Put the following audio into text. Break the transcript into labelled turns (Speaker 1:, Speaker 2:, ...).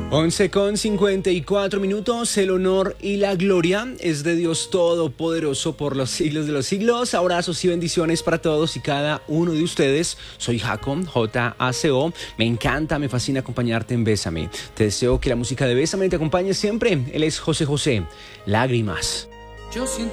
Speaker 1: 11:54. El honor y la gloria es de Dios Todopoderoso por los siglos de los siglos. Abrazos y bendiciones para todos y cada uno de ustedes. Soy Jaco, J-A-C-O. Me encanta, me fascina acompañarte en Bésame. Te deseo que la música de Bésame te acompañe siempre. Él es José José. Lágrimas.
Speaker 2: Yo siento